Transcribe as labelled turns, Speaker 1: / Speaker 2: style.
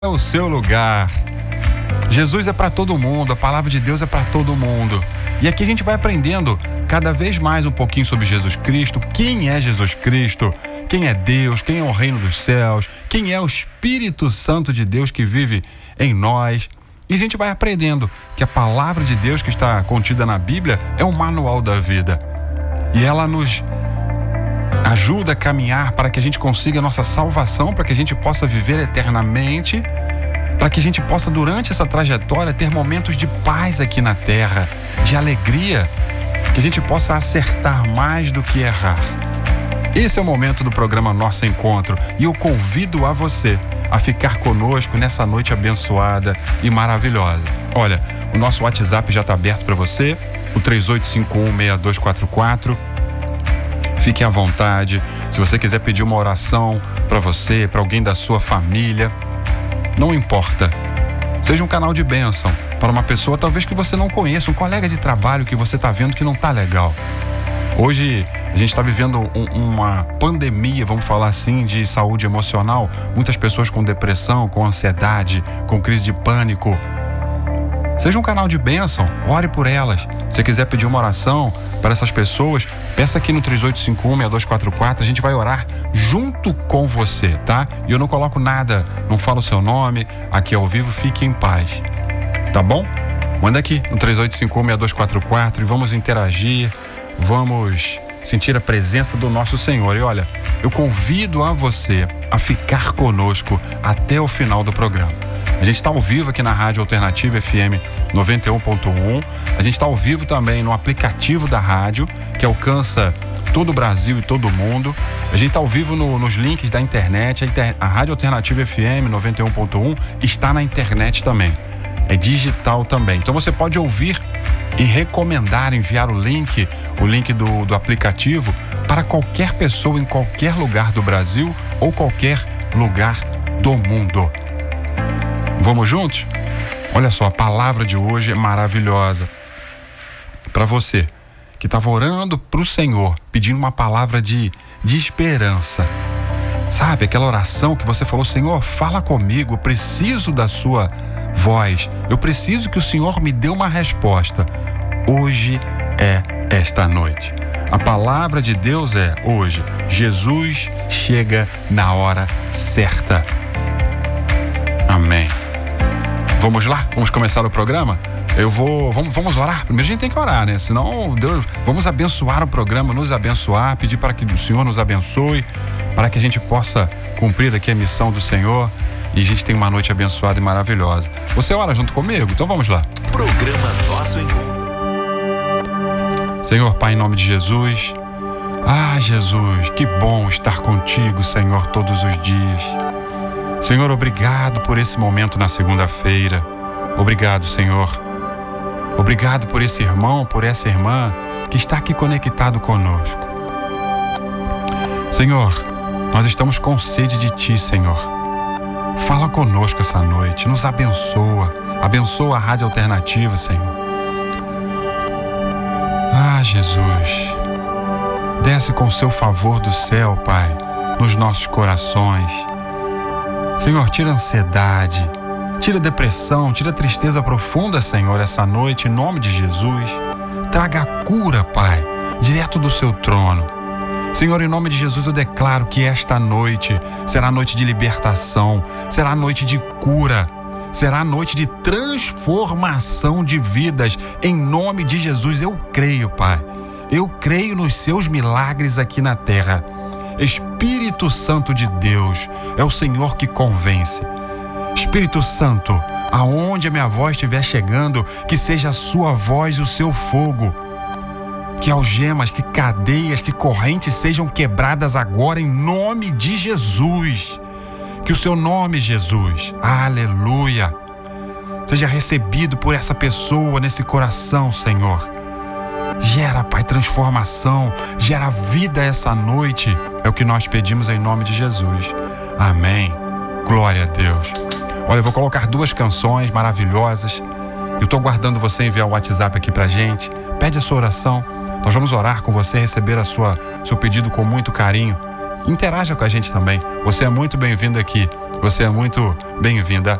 Speaker 1: É o seu lugar. Jesus é para todo mundo, a palavra de Deus é para todo mundo. E aqui a gente vai aprendendo cada vez mais um pouquinho sobre Jesus Cristo, quem é Jesus Cristo, quem é Deus, quem é o reino dos céus, quem é o Espírito Santo de Deus que vive em nós. E a gente vai aprendendo que a palavra de Deus que está contida na Bíblia é um manual da vida. E ela nos ajuda a caminhar para que a gente consiga a nossa salvação, para que a gente possa viver eternamente, para que a gente possa, durante essa trajetória, ter momentos de paz aqui na terra, de alegria, que a gente possa acertar mais do que errar. Esse é o momento do programa Nosso Encontro e eu convido a você a ficar conosco nessa noite abençoada e maravilhosa. Olha, o nosso WhatsApp já está aberto para você, o 38516244. Fique à vontade. Se você quiser pedir uma oração para você, para alguém da sua família, não importa. Seja um canal de bênção para uma pessoa talvez que você não conheça, um colega de trabalho que você está vendo que não está legal. Hoje a gente está vivendo uma pandemia, vamos falar assim, de saúde emocional. Muitas pessoas com depressão, com ansiedade, com crise de pânico. Seja um canal de bênção, ore por elas. Se você quiser pedir uma oração para essas pessoas, peça aqui no 38516244, a gente vai orar junto com você, tá? E eu não coloco nada, não falo o seu nome, aqui ao vivo, fique em paz, tá bom? Manda aqui no 38516244 e vamos interagir, vamos sentir a presença do nosso Senhor. E olha, eu convido a você a ficar conosco até o final do programa. A gente está ao vivo aqui na Rádio Alternativa FM 91.1. A gente está ao vivo também no aplicativo da rádio, que alcança todo o Brasil e todo o mundo. A gente está ao vivo nos links da internet. A Rádio Alternativa FM 91.1 está na internet também. É digital também. Então você pode ouvir e recomendar, enviar o link do aplicativo para qualquer pessoa em qualquer lugar do Brasil ou qualquer lugar do mundo. Vamos juntos? Olha só, a palavra de hoje é maravilhosa. Para você que estava orando para o Senhor, pedindo uma palavra de esperança. Sabe, aquela oração que você falou: Senhor, fala comigo, eu preciso da sua voz. Eu preciso que o Senhor me dê uma resposta. Hoje é esta noite. A palavra de Deus é hoje. Jesus chega na hora certa. Amém. Vamos lá? Vamos começar o programa? Vamos orar? Primeiro a gente tem que orar, né? Senão, Deus, vamos abençoar o programa, nos abençoar, pedir para que o Senhor nos abençoe, para que a gente possa cumprir aqui a missão do Senhor e a gente tenha uma noite abençoada e maravilhosa. Você ora junto comigo? Então vamos lá.
Speaker 2: Programa Nosso Encontro.
Speaker 1: Senhor Pai, em nome de Jesus. Jesus, que bom estar contigo, Senhor, todos os dias. Senhor, obrigado por esse momento na segunda-feira. Obrigado, Senhor. Obrigado por esse irmão, por essa irmã que está aqui conectado conosco. Senhor, nós estamos com sede de Ti, Senhor. Fala conosco essa noite, nos abençoa. Abençoa a Rádio Alternativa, Senhor. Jesus, desce com o seu favor do céu, Pai, nos nossos corações. Senhor, tira a ansiedade, tira a depressão, tira a tristeza profunda, Senhor, essa noite, em nome de Jesus. Traga a cura, Pai, direto do seu trono. Senhor, em nome de Jesus, eu declaro que esta noite será a noite de libertação, será a noite de cura, será a noite de transformação de vidas. Em nome de Jesus, eu creio, Pai. Eu creio nos seus milagres aqui na terra. Espírito Santo de Deus, é o Senhor que convence. Espírito Santo, aonde a minha voz estiver chegando, que seja a sua voz e o seu fogo. Que algemas, que cadeias, que correntes sejam quebradas agora em nome de Jesus. Que o seu nome, Jesus, aleluia, seja recebido por essa pessoa nesse coração, Senhor. Gera, Pai, transformação, gera vida essa noite. É o que nós pedimos em nome de Jesus. Amém. Glória a Deus. Olha, eu vou colocar 2 canções maravilhosas. Eu estou aguardando você enviar o WhatsApp aqui pra gente. Pede a sua oração. Nós vamos orar com você, receber seu pedido com muito carinho. Interaja com a gente também. Você é muito bem-vindo aqui. Você é muito bem-vinda